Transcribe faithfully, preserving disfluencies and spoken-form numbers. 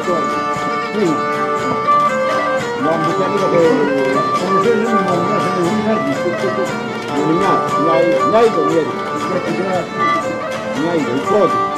Prima. L-am bucănică pe... Comunșez nu mă mă să ne unim ardi. Nu mi-ai, mi-ai, mi-ai de ieri. Mi-ai de, e produs.